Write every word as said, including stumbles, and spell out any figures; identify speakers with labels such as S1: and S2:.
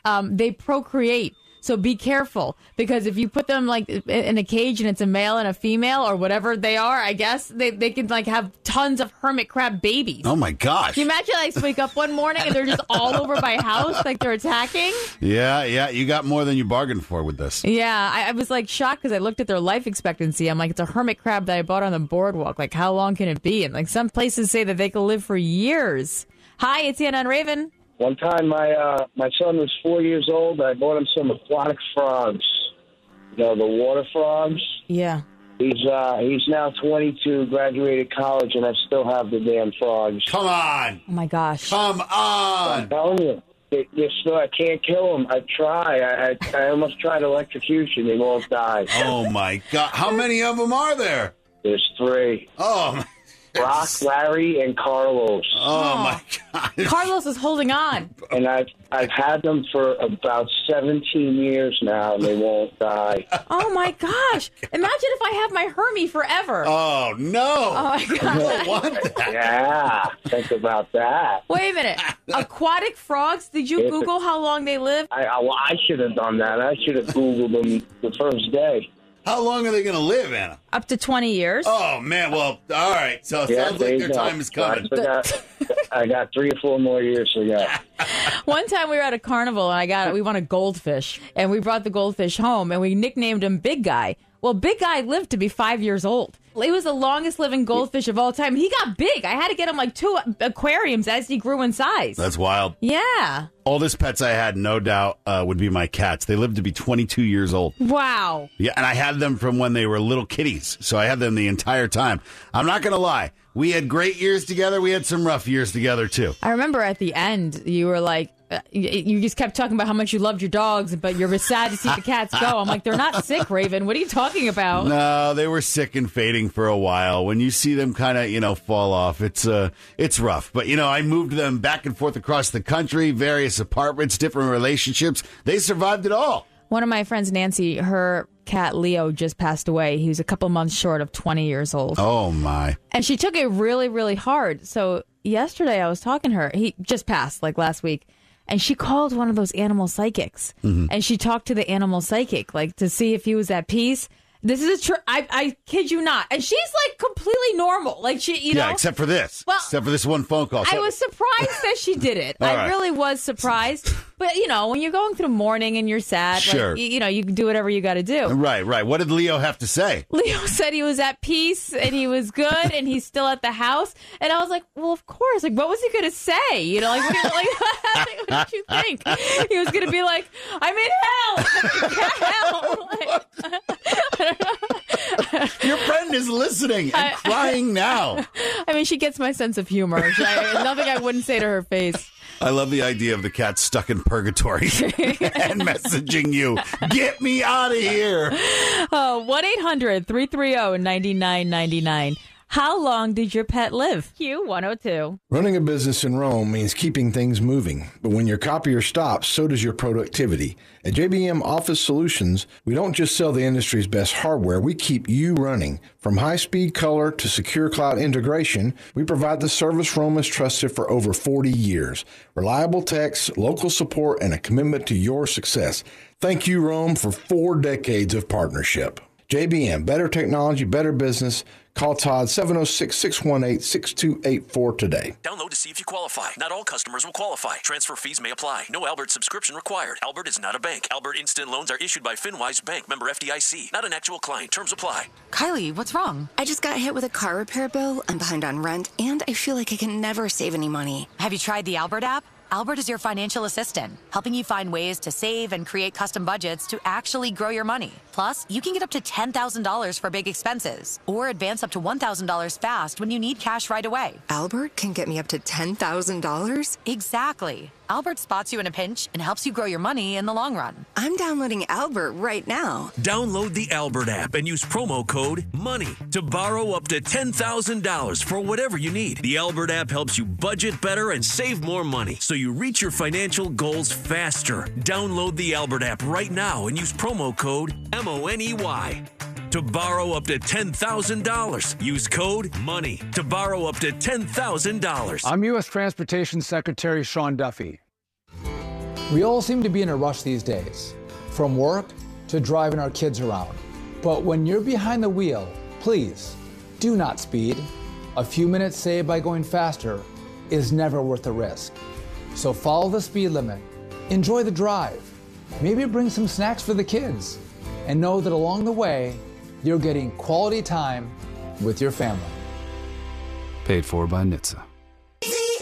S1: um, they procreate. So be careful, because if you put them like in a cage and it's a male and a female or whatever they are, I guess they, they can like have tons of hermit crab babies.
S2: Oh my gosh.
S1: Can you imagine I wake up one morning and they're just all over my house like they're attacking?
S2: Yeah, yeah. You got more than you bargained for with this.
S1: Yeah, I, I was like shocked because I looked at their life expectancy. I'm like, it's a hermit crab that I bought on the boardwalk. Like, how long can it be? And like some places say that they can live for years. Hi, it's Anna and Raven.
S3: One time, my uh, my son was four years old. I bought him some aquatic frogs. You know, the water frogs.
S1: Yeah.
S3: He's uh, he's now twenty-two, graduated college, and I still have the damn frogs.
S2: Come on.
S1: Oh, my gosh.
S2: Come on.
S3: I'm telling you. They, they're still, I can't kill them. I try. I, I, I almost tried electrocution. They won't die.
S2: Oh, my God. How many of them are there?
S3: There's three.
S2: Oh, my
S3: Brock, Larry, and Carlos.
S2: Oh, my God.
S1: Carlos is holding on.
S3: And I've, I've had them for about seventeen years now, and they won't die.
S1: Oh, my gosh. Imagine if I have my Hermie forever.
S2: Oh, no.
S1: Oh, my
S2: I
S1: God.
S2: don't want that.
S3: Yeah, think about that.
S1: Wait a minute. Aquatic frogs? Did you
S3: It's a-
S1: Google how long they live?
S3: I, I, well, I should have done that. I should have Googled them the first day.
S2: How long are they going to live, Anna?
S1: Up to twenty years.
S2: Oh, man. Well, all right. So it
S3: Yeah,
S2: sounds
S3: there
S2: like
S3: you
S2: their
S3: go.
S2: time is coming.
S3: I got, I got three or four more years to go.
S1: One time we were at a carnival and I got we won a goldfish and we brought the goldfish home and we nicknamed him Big Guy. Well, Big Guy lived to be five years old. He was the longest living goldfish of all time. He got big. I had to get him like two aquariums as he grew in size.
S2: That's wild.
S1: Yeah.
S2: Oldest pets I had, no doubt, uh, would be my cats. They lived to be twenty-two years old.
S1: Wow.
S2: Yeah, and I had them from when they were little kitties, so I had them the entire time. I'm not going to lie. We had great years together. We had some rough years together, too.
S1: I remember at the end, you were like, uh, you, you just kept talking about how much you loved your dogs, but you're sad to see the cats go. I'm like, they're not sick, Raven. What are you talking about?
S2: No, they were sick and fading for a while. When you see them kind of, you know, fall off, it's uh, it's rough. But, you know, I moved them back and forth across the country, various apartments, different relationships. They survived it all.
S1: One of my friends, Nancy, her cat Leo just passed away. He was a couple months short of twenty years old.
S2: Oh, my.
S1: And she took it really, really hard. So yesterday I was talking to her. He just passed, like last week. And she called one of those animal psychics. Mm-hmm. And she talked to the animal psychic, like, to see if he was at peace. This is a true. I, I kid you not. And she's like completely normal. Like she, you know.
S2: Yeah, except for this.
S1: Well,
S2: except for this one phone call.
S1: I was surprised that she did it. I
S2: right.
S1: really was surprised. But, you know, when you're going through mourning and you're sad,
S2: Sure.
S1: like, you, you know, you can do whatever you got to do.
S2: Right, right. What did Leo have to say?
S1: Leo said he was at peace and he was good and he's still at the house. And I was like, well, of course. Like, what was he going to say? You know, like, what, do you- like, what did you think? He was going to be like, I'm in hell. hell. Like, I don't know.
S2: Your friend is listening and
S1: I-
S2: crying now.
S1: I mean, she gets my sense of humor. I, nothing I wouldn't say to her face.
S2: I love the idea of the cat stuck in purgatory and messaging you, get me out of here.
S1: Oh, one eight hundred three three zero nine nine nine nine. How long did your pet live? Q one oh two.
S4: Running a business in Rome means keeping things moving, but when your copier stops, so does your productivity. At J B M Office Solutions, we don't just sell the industry's best hardware, we keep you running. From high-speed color to secure cloud integration, we provide the service Rome has trusted for over forty years. Reliable techs, local support, and a commitment to your success. Thank you, Rome, for four decades of partnership. J B M, better technology, better business. Call Todd seven oh six, six one eight, six two eight four today.
S5: Download to see if you qualify. Not all customers will qualify. Transfer fees may apply. No Albert subscription required. Albert is not a bank. Albert Instant Loans are issued by FinWise Bank, member F D I C. Not an actual client. Terms apply.
S6: Kylie, what's wrong?
S7: I just got hit with a car repair bill. I'm behind on rent, and I feel like I can never save any money.
S6: Have you tried the Albert app? Albert is your financial assistant, helping you find ways to save and create custom budgets to actually grow your money. Plus, you can get up to ten thousand dollars for big expenses or advance up to one thousand dollars fast when you need cash right away.
S7: Albert can get me up to ten thousand dollars?
S6: Exactly. Albert spots you in a pinch and helps you grow your money in the long run.
S7: I'm downloading Albert right now.
S5: Download the Albert app and use promo code MONEY to borrow up to ten thousand dollars for whatever you need. The Albert app helps you budget better and save more money so you reach your financial goals faster. Download the Albert app right now and use promo code M O N E Y to borrow up to ten thousand dollars. Use code MONEY to borrow up to ten thousand dollars.
S8: I'm U S Transportation Secretary Sean Duffy. We all seem to be in a rush these days, from work to driving our kids around. But when you're behind the wheel, please do not speed. A few minutes saved by going faster is never worth the risk. So follow the speed limit, enjoy the drive, maybe bring some snacks for the kids, and know that along the way, you're getting quality time with your family.
S9: Paid for by N H T S A.